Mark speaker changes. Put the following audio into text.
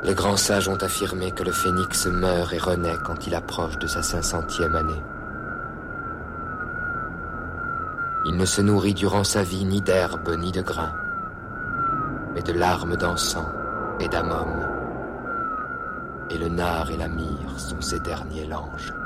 Speaker 1: Les grands sages ont affirmé que le phénix meurt et renaît quand il approche de sa 500e année. Il ne se nourrit durant sa vie ni d'herbe ni de grains, mais de larmes d'encens et d'ammum. Et le nard et la myrrhe sont ses derniers langes.